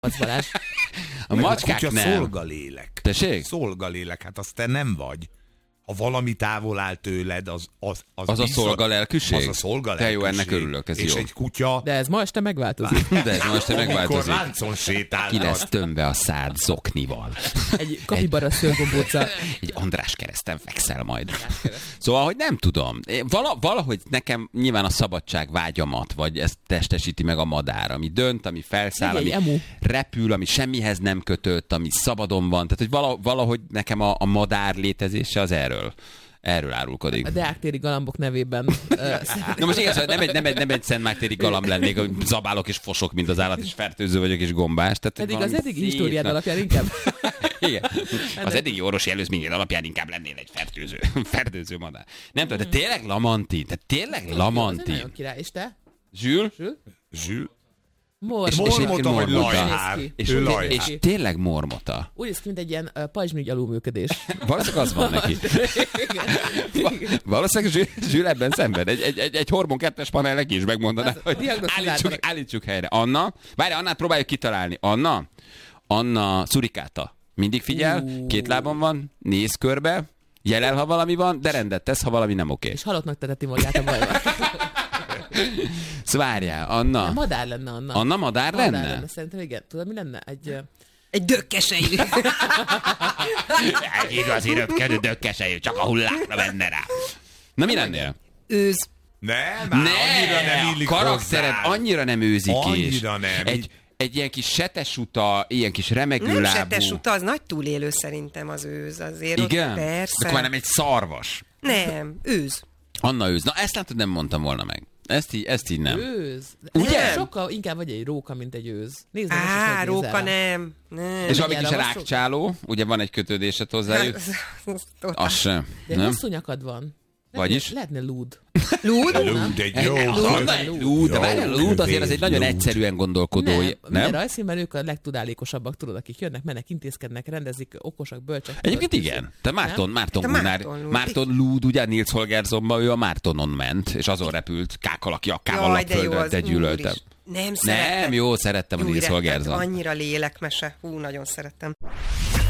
Az Balázs. A macskák a nem. szolgalélek. Tessék? Szolgalélek, hát azt te nem vagy. Ha valami távol áll tőled, az a szolgalelkűség? Az a szolgalelkűség. Te jó, ennek örülök, ez és jó. egy kutya... De ez ma este megváltozik. De ez most Amikor megváltozik. láncon sétálnak. Ki lesz tömve a szád zoknival. Egy kapibara szőrgombóca. Egy András kereszten fekszel majd. Szóval, hogy nem tudom. Valahogy nekem nyilván a szabadság vágyamat, vagy ezt testesíti meg a madár, ami dönt, ami felszáll, ami repül, ami semmihez nem kötött, ami szabadon van. Tehát, hogy valahogy nekem a madár létezése az erről árulkodik. A deáktéri galambok nevében. Na most igaz, hogy nem egy szentmártéri galamb lennék, hogy zabálok és fosok, mint az állat, és fertőző vagyok, és gombás. Tehát pedig az eddigi históriád alapján inkább. Igen. Az eddigi orvosi előzményed alapján inkább lennél egy fertőző madár. Nem tudom, de tényleg Lamantin. Nagyon király. És te? Zsül? Mormota vagy lajhár. És tényleg mormota. Úgy néz ki, mint egy ilyen pajzsmirigy alulműködés. Valószínűleg az van neki. Valószínűleg Zsül ebben szenved. Egy hormon 2-es panel neki is megmondaná, hogy állítsuk helyre. Anna, várj, Annát próbáljuk kitalálni. Anna szurikáta. Mindig figyel, 2 lábon van, néz körbe, jelel, ha valami van, de rendet tesz, ha valami nem oké. És halottnak teteti magát a bajban. Szóval várjál, Anna. Nem, madár lenne Anna. Anna madár lenne? Szerintem igen. Tudod, mi lenne? Egy dökkesejű. Egy igazi röpkedő dökkesejű, csak a hullákra menne rá. Na mi lennél? Őz. Annyira nem illik karaktered hozzá. annyira nem őzik Annyira nem. Egy ilyen kis setesuta, ilyen kis remegőlábú. Nem setesuta, az nagy túlélő szerintem az őz. Azért igen? Ott persze. Akkor már nem egy szarvas. Nem, őz. Anna őz. Na ezt látod, nem mondtam volna meg. Ezt így nem. Őz. Ugye? Sokkal inkább vagy egy róka, mint egy őz. Nézd meg, hogy róka nem. És ami kis rákcsáló, ugye van egy kötődésed hozzájuk. Az sem. De nem? hosszú nyakad van. Vagyis? Lehetne lúd. Lúd? Lúd egy jó. Lúd, de lúd azért az egy nagyon egyszerűen gondolkodó. Nem? Rajzfilmben ők a legtudálékosabbak, tudod, akik jönnek, mennek, intézkednek, rendezik, okosak, bölcsek. Egyébként igen. Te Márton Lúd, ugye Nils Holgerssonban ő a Mártonon ment, és azon repült kákkal a földre, de gyűlöltem. Nem, jó, szerettem a Nils Holgersson. Annyira lélekmese. Nagyon szerettem.